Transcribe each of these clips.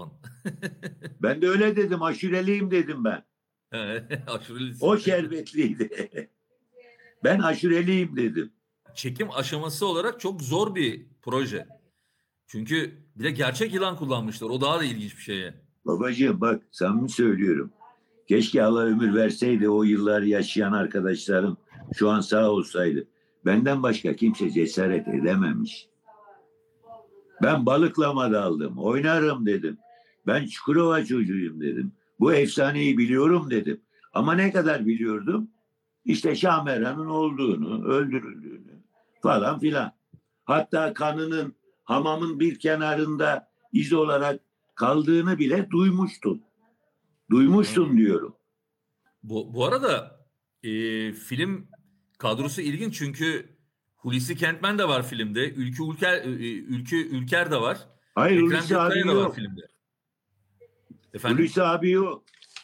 zaman. Ben de öyle dedim. Aşureliyim dedim ben. Aşurelisin. O şerbetliydi. Ben aşureliyim dedim. Çekim aşaması olarak çok zor bir proje. Çünkü bir de gerçek yılan kullanmışlar. O daha da ilginç bir şeye. Babacığım bak samimi söylüyorum. Keşke Allah ömür verseydi o yıllar yaşayan arkadaşlarım şu an sağ olsaydı. Benden başka kimse cesaret edememiş. Ben balıklama daldım. Oynarım dedim. Ben Çukurova çocuğuyum dedim. Bu efsaneyi biliyorum dedim. Ama ne kadar biliyordum? İşte Şahmeran'ın olduğunu, öldürüldüğünü falan filan. Hatta kanının hamamın bir kenarında iz olarak kaldığını bile duymuştum. Duymuştum diyorum. Bu arada film kadrosu ilginç çünkü Hulusi Kentmen de var filmde. Ülkü Ülker de var. Hayır Ekrem Hulusi abi Gökkaya da var yok. filmde. Efendim? Hulusi abi yok.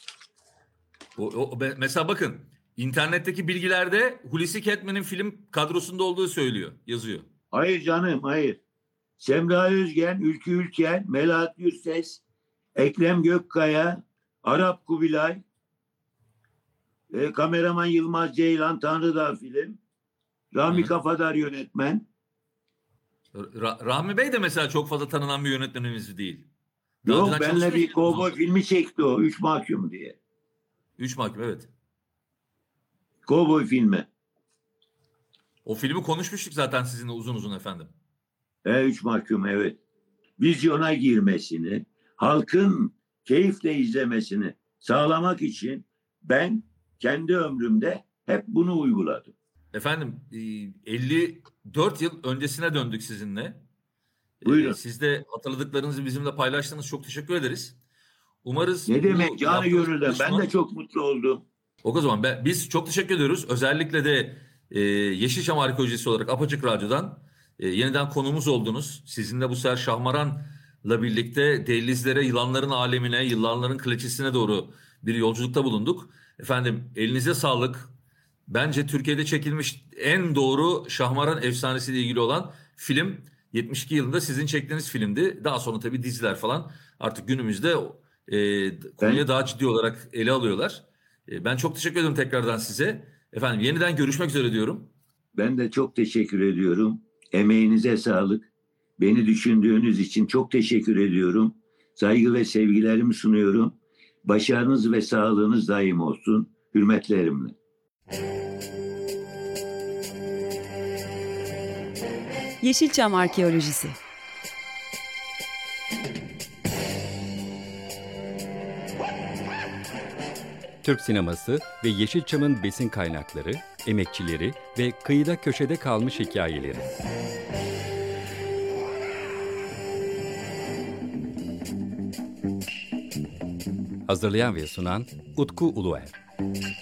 Mesela bakın internetteki bilgilerde Hulusi Kentmen'in film kadrosunda olduğu yazıyor. Hayır canım hayır. Semra Özgen, Ülkü Ülker, Melahat Gürses, Ekrem Gökkaya, Arap Kubilay, kameraman Yılmaz Ceylan, Tanrıdağ film, Rami Hı. Kafadar yönetmen. Rahmi Bey de mesela çok fazla tanınan bir yönetmenimiz değil. Yok önceden benle çalışmış bir kovboy mıydınız? filmi çekti o. Üç Mahkum diye. Üç Mahkum, evet. Kovboy filmi. O filmi konuşmuştuk zaten sizinle uzun uzun efendim. Üç Mahkum evet. Vizyona girmesini, halkın keyifle izlemesini sağlamak için ben kendi ömrümde hep bunu uyguladım. Efendim 54 yıl öncesine döndük sizinle. Buyurun. Siz de hatırladıklarınızı bizimle paylaştınız. Çok teşekkür ederiz. Umarız Ne bu demek canı yaptığınız gönülden. Ben çalışma... de çok mutlu oldum. O zaman biz çok teşekkür ediyoruz. Özellikle de Yeşilçam Arkeolojisi olarak Apaçık Radyo'dan yeniden konuğumuz oldunuz. Sizinle bu sefer Şahmaran'la birlikte dehlizlere, yılanların alemine, yılanların klasiğine doğru bir yolculukta bulunduk. Efendim elinize sağlık. Bence Türkiye'de çekilmiş en doğru Şahmaran efsanesiyle ilgili olan film 72 yılında sizin çektiğiniz filmdi. Daha sonra tabii diziler falan artık günümüzde konuya daha ciddi olarak ele alıyorlar. Ben çok teşekkür ederim tekrardan size. Efendim yeniden görüşmek üzere diyorum. Ben de çok teşekkür ediyorum. Emeğinize sağlık. Beni düşündüğünüz için çok teşekkür ediyorum. Saygı ve sevgilerimi sunuyorum. Başarınız ve sağlığınız daim olsun. Hürmetlerimle. Yeşilçam Arkeolojisi. Türk sineması ve Yeşilçam'ın besin kaynakları, emekçileri ve kıyıda köşede kalmış hikayeleri. Hazırlayan ve sunan Utku Uluer.